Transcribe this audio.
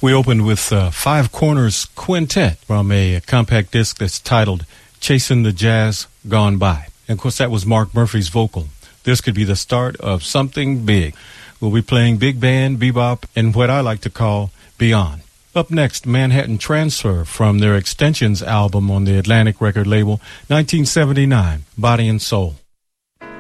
We opened with Five Corners Quintet from a compact disc that's titled Chasing the Jazz Gone By. And, of course, that was Mark Murphy's vocal. This could be the start of something big. We'll be playing big band, bebop, and what I like to call beyond. Up next, Manhattan Transfer from their Extensions album on the Atlantic record label, 1979, Body and Soul.